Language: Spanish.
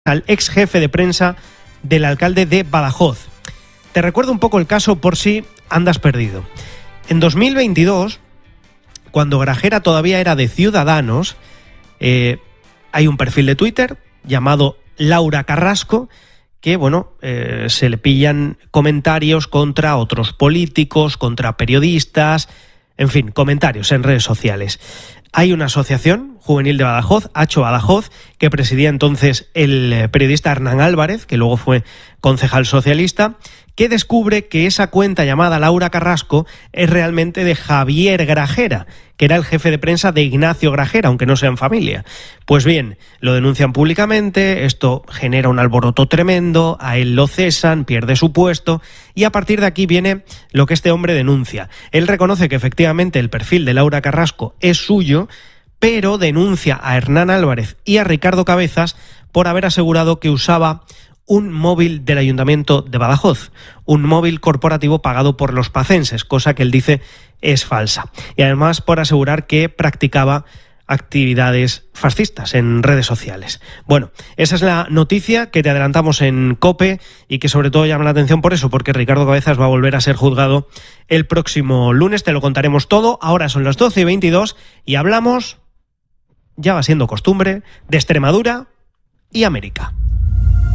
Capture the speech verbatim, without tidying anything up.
al ex jefe de prensa del alcalde de Badajoz. Te recuerdo un poco el caso por si andas perdido. En dos mil veintidós, cuando Grajera todavía era de Ciudadanos, eh, hay un perfil de Twitter llamado Laura Carrasco que, bueno, eh, se le pillan comentarios contra otros políticos, contra periodistas, en fin, comentarios en redes sociales. Hay una asociación juvenil de Badajoz, Hacho Badajoz, que presidía entonces el periodista Hernán Álvarez, que luego fue concejal socialista, que descubre que esa cuenta llamada Laura Carrasco es realmente de Javier Grajera, que era el jefe de prensa de Ignacio Grajera, aunque no sean familia. Pues bien, lo denuncian públicamente, esto genera un alboroto tremendo, a él lo cesan, pierde su puesto, y a partir de aquí viene lo que este hombre denuncia. Él reconoce que efectivamente el perfil de Laura Carrasco es suyo, pero denuncia a Hernán Álvarez y a Ricardo Cabezas por haber asegurado que usaba un móvil del Ayuntamiento de Badajoz, un móvil corporativo pagado por los pacenses, cosa que él dice es falsa. Y además por asegurar que practicaba actividades fascistas en redes sociales. Bueno, esa es la noticia que te adelantamos en COPE y que sobre todo llama la atención por eso, porque Ricardo Cabezas va a volver a ser juzgado el próximo lunes. Te lo contaremos todo. Ahora son las doce y veintidós y hablamos, ya va siendo costumbre, de Extremadura y América.